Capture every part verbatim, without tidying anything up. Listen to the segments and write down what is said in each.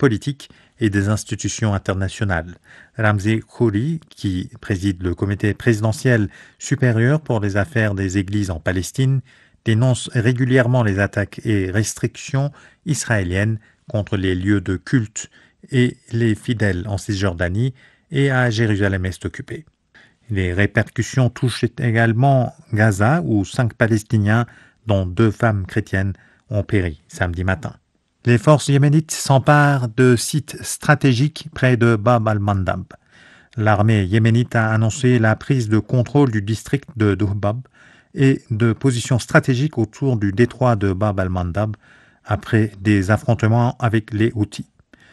politique et des institutions internationales. Ramzi Khouri, qui préside le comité présidentiel supérieur pour les affaires des églises en Palestine, dénonce régulièrement les attaques et restrictions israéliennes contre les lieux de culte et les fidèles en Cisjordanie et à Jérusalem-Est occupée. Les répercussions touchent également Gaza, où cinq Palestiniens, dont deux femmes chrétiennes, ont péri samedi matin. Les forces yéménites s'emparent de sites stratégiques près de Bab al-Mandab. L'armée yéménite a annoncé la prise de contrôle du district de Dohbab et de positions stratégiques autour du détroit de Bab al-Mandab après des affrontements avec les Houthis.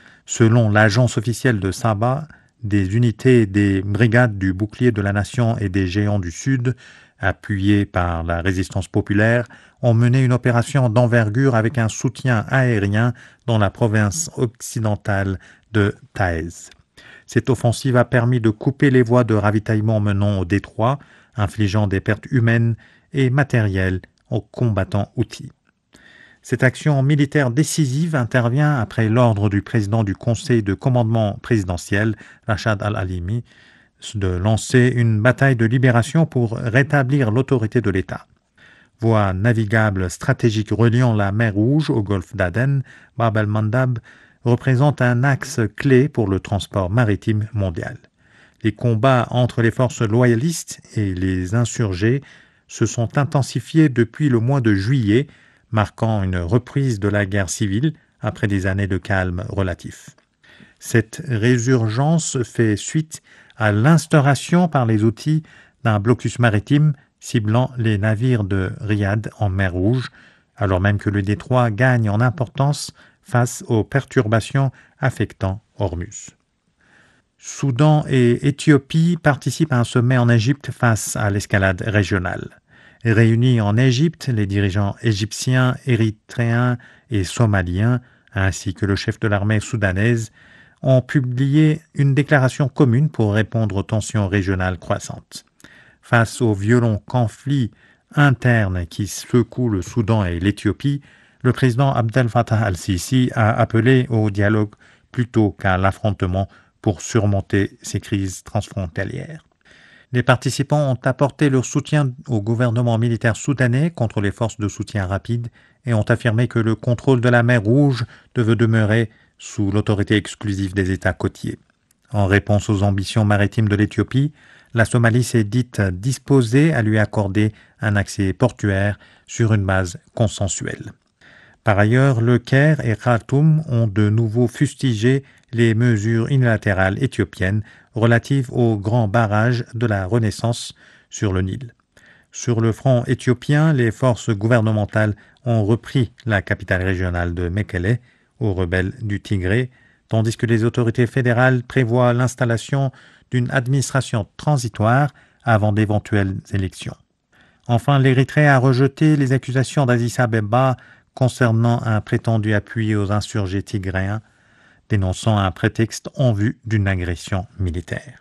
Selon l'agence officielle de Saba, des unités des brigades du bouclier de la nation et des géants du Sud, appuyées par la résistance populaire, ont mené une opération d'envergure avec un soutien aérien dans la province occidentale de Taïz. Cette offensive a permis de couper les voies de ravitaillement menant au détroit, infligeant des pertes humaines et matérielles aux combattants Houthis. Cette action militaire décisive intervient après l'ordre du président du Conseil de commandement présidentiel, Rachad al-Halimi, de lancer une bataille de libération pour rétablir l'autorité de l'État. Voie navigable stratégique reliant la mer Rouge au golfe d'Aden, Bab al-Mandab représente un axe clé pour le transport maritime mondial. Les combats entre les forces loyalistes et les insurgés se sont intensifiés depuis le mois de juillet, marquant une reprise de la guerre civile après des années de calme relatif. Cette résurgence fait suite à l'instauration par les Houthis d'un blocus maritime ciblant les navires de Riyad en mer Rouge, alors même que le détroit gagne en importance face aux perturbations affectant Hormuz. Soudan et Éthiopie participent à un sommet en Égypte face à l'escalade régionale. Réunis en Égypte, les dirigeants égyptiens, érythréens et somaliens, ainsi que le chef de l'armée soudanaise, ont publié une déclaration commune pour répondre aux tensions régionales croissantes. Face aux violents conflits internes qui secouent le Soudan et l'Éthiopie, le président Abdel Fattah al-Sisi a appelé au dialogue plutôt qu'à l'affrontement pour surmonter ces crises transfrontalières. Les participants ont apporté leur soutien au gouvernement militaire soudanais contre les forces de soutien rapide et ont affirmé que le contrôle de la mer Rouge devait demeurer sous l'autorité exclusive des États côtiers. En réponse aux ambitions maritimes de l'Éthiopie, la Somalie s'est dite disposée à lui accorder un accès portuaire sur une base consensuelle. Par ailleurs, le Caire et Khartoum ont de nouveau fustigé les mesures unilatérales éthiopiennes relatives aux grands barrages de la Renaissance sur le Nil. Sur le front éthiopien, les forces gouvernementales ont repris la capitale régionale de Mekele aux rebelles du Tigré, tandis que les autorités fédérales prévoient l'installation d'une administration transitoire avant d'éventuelles élections. Enfin, l'Érythrée a rejeté les accusations d'Addis Abeba concernant un prétendu appui aux insurgés tigréens, dénonçant un prétexte en vue d'une agression militaire.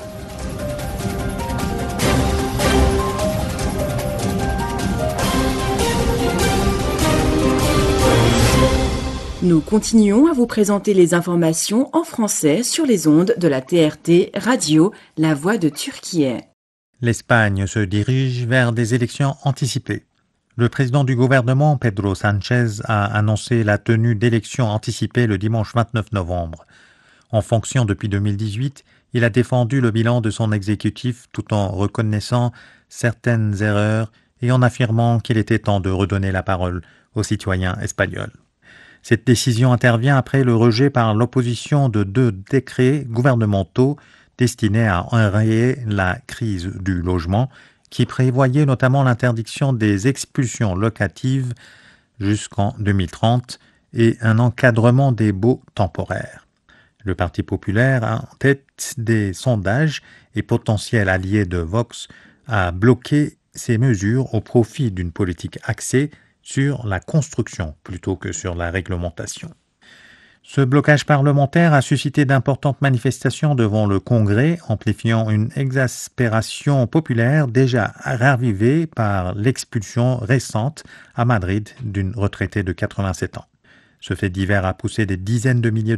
Nous continuons à vous présenter les informations en français sur les ondes de la T R T Radio, La Voix de Turquie. L'Espagne se dirige vers des élections anticipées. Le président du gouvernement, Pedro Sánchez, a annoncé la tenue d'élections anticipées le dimanche vingt-neuf novembre. En fonction depuis deux mille dix-huit, il a défendu le bilan de son exécutif tout en reconnaissant certaines erreurs et en affirmant qu'il était temps de redonner la parole aux citoyens espagnols. Cette décision intervient après le rejet par l'opposition de deux décrets gouvernementaux destinés à enrayer la crise du logement, qui prévoyaient notamment l'interdiction des expulsions locatives jusqu'en deux mille trente et un encadrement des baux temporaires. Le Parti populaire, en tête des sondages et potentiel allié de Vox, a bloqué ces mesures au profit d'une politique axée sur la construction plutôt que sur la réglementation. Ce blocage parlementaire a suscité d'importantes manifestations devant le Congrès, amplifiant une exaspération populaire déjà ravivée par l'expulsion récente à Madrid d'une retraitée de quatre-vingt-sept ans. Ce fait divers a poussé des dizaines de milliers